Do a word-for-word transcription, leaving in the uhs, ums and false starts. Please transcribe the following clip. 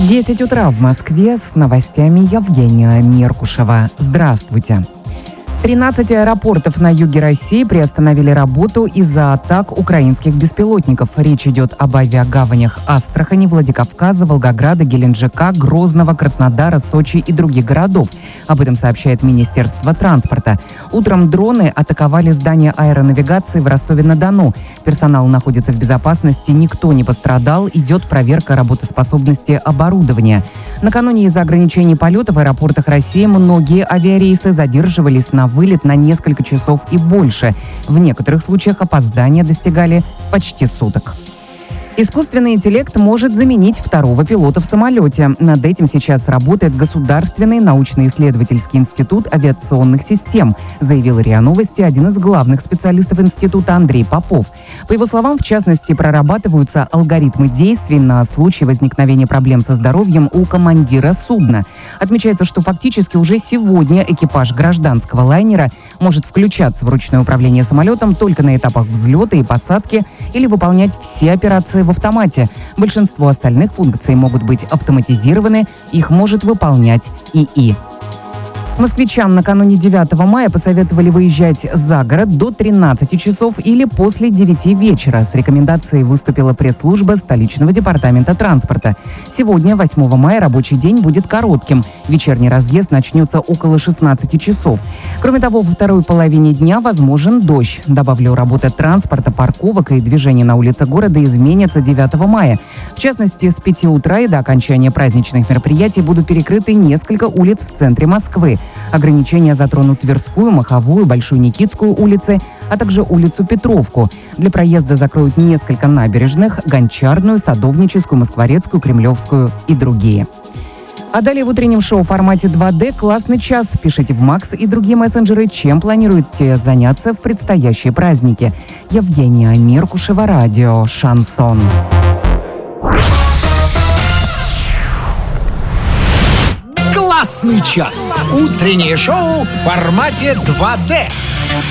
десять утра в Москве, с новостями Евгения Меркушева. Здравствуйте. тринадцать аэропортов на юге России приостановили работу из-за атак украинских беспилотников. Речь идет об авиагаванях Астрахани, Владикавказа, Волгограда, Геленджика, Грозного, Краснодара, Сочи и других городов. Об этом сообщает Министерство транспорта. Утром дроны атаковали здание аэронавигации в Ростове-на-Дону. Персонал находится в безопасности, никто не пострадал. Идет проверка работоспособности оборудования. Накануне из-за ограничений полета в аэропортах России многие авиарейсы задерживались на вылет на несколько часов и больше. В некоторых случаях опоздания достигали почти суток. Искусственный интеллект может заменить второго пилота в самолете. Над этим сейчас работает Государственный научно-исследовательский институт авиационных систем, заявил РИА Новости один из главных специалистов института Андрей Попов. По его словам, в частности, прорабатываются алгоритмы действий на случай возникновения проблем со здоровьем у командира судна. Отмечается, что фактически уже сегодня экипаж гражданского лайнера может включаться в ручное управление самолетом только на этапах взлета и посадки или выполнять все операции в автомате. Большинство остальных функций могут быть автоматизированы, их может выполнять ИИ. Москвичам накануне девятого мая посоветовали выезжать за город до тринадцати часов или после девяти вечера. С рекомендацией выступила пресс-служба столичного департамента транспорта. Сегодня, восьмого мая, рабочий день будет коротким. Вечерний разъезд начнется около шестнадцати часов. Кроме того, во второй половине дня возможен дождь. Добавлю, работа транспорта, парковок и движения на улице города изменятся девятого мая. В частности, с пяти утра и до окончания праздничных мероприятий будут перекрыты несколько улиц в центре Москвы. Ограничения затронут Тверскую, Маховую, Большую Никитскую улицы, а также улицу Петровку. Для проезда закроют несколько набережных: Гончарную, Садовническую, Москворецкую, Кремлевскую и другие. А далее в утреннем шоу в формате два дэ «Классный час». Пишите в Макс и другие мессенджеры, чем планируете заняться в предстоящие праздники. Евгения Меркушева, радио «Шансон». Классный час. Утреннее шоу в формате два дэ.